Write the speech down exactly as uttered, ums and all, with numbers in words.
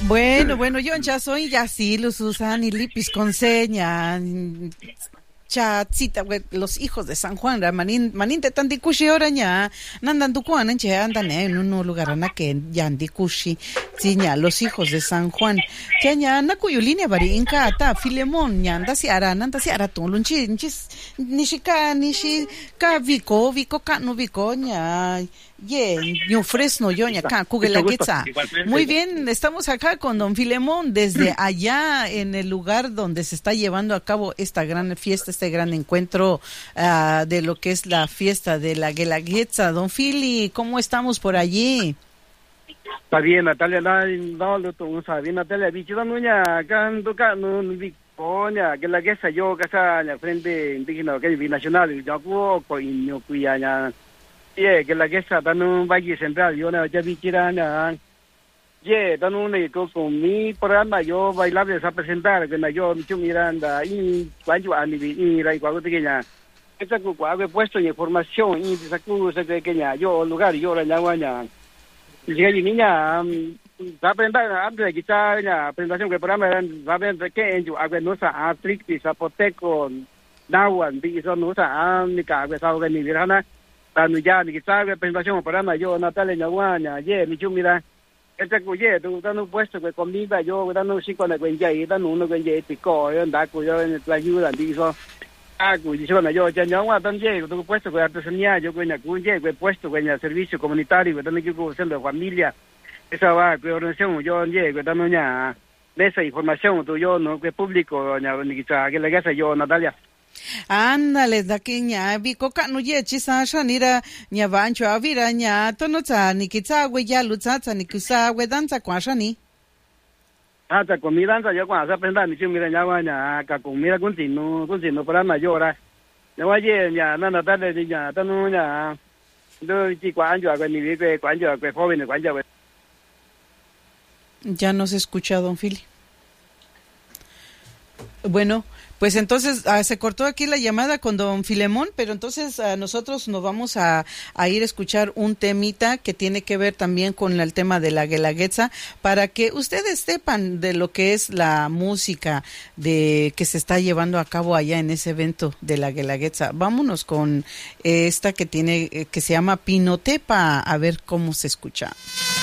Bueno, bueno, yo ya soy ya sí, los usan y lipis con seña. Chatzita, los hijos de San Juan, manin manin te tandikushi ahora ya, nandan tu cuan, enche andan en un lugar ana que yandikushi, ziña, los hijos de San Juan, ya ya na cuyuline bari inka ata Filemón, ya anda si ara, anda si ara tu lunchi, nchis nishika nishika viko, viko ka no viko ya. Yeah, yo fresno yo acá, Kugelaguetza. Muy bien, estamos acá con don Filemón desde allá en el lugar donde se está llevando a cabo esta gran fiesta, este gran encuentro uh, de lo que es la fiesta de la Guelaguetza. Don Fili, ¿cómo estamos por allí? Está bien, Natalia, no, no, no, no, está bien, Natalia, bicho, no, ya, canto, canto, Coña, Guelaguetza, yo, casa, la frente indígena, que es binacional, yo, pues, no, cuya, ya. Yeah, que la que está dando un valle central, yo no ya vi que era nada. Yeah, dando un eco con mi programa, yo bailaba a presentar, que me yo me miranda y cuando a mi y la igual que ya. Esta cu he puesto información y esa cosa que que yo lugar yo la llamo ya. Llega y niña va a aprender antes de quitar la presentación que programa va a ver que en yo a ver no sa atric y zapoteco nahuan y eso no sa ni ca que sa que ni virana. Ya ni que sabe presentación programa yo Natalia Ñaguaña ye mi chumira este cuye tú dando puesto que comida yo dando cinco na cuenya y dando uno cuenya pico yo anda cuyo en la ayuda dijo ah cuyo yo yo ya Ñagua dan ye tú puesto que artesanía yo cuenya cuye que puesto cuenya servicio comunitario que dando que haciendo de familia esa va que organización yo ye que dando ya esa información tú yo no que público ni que que le gasta yo Natalia. Ándale, da que ña biko kanu ye chisa shanira ña bancho avira ña tonotsa nikitsa we ya lutsatsa nikusa we danza kwa shani. Ah, ta comida danza yo cuando aprenda ni mira ña ña ka comida continu continu para mayora. Ya oye ña nana dale ña tanu ña do chi cuan yo ni vi cuan yo que joven cuan yo. Ya no se escucha, don Fili. Bueno, pues entonces uh, se cortó aquí la llamada con don Filemón, pero entonces uh, nosotros nos vamos a, a ir a escuchar un temita que tiene que ver también con el tema de la Guelaguetza, para que ustedes sepan de lo que es la música de que se está llevando a cabo allá en ese evento de la Guelaguetza. Vámonos con esta que tiene, que se llama Pinotepa, a ver cómo se escucha.